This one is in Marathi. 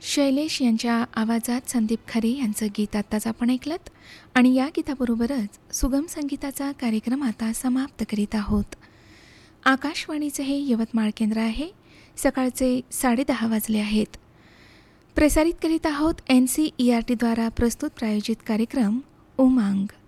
शैलेश यांच्या आवाजात संदीप खरे यांचं गीत आत्ताच आपण ऐकलंत आणि या गीताबरोबरच सुगम संगीताचा कार्यक्रम आता समाप्त करीत आहोत. आकाशवाणीचे हे यवतमाळ केंद्र आहे. सकाळचे 10:30 वाजले आहेत. प्रसारित करीत आहोत NCERT द्वारा प्रस्तुत प्रायोजित कार्यक्रम उमंग.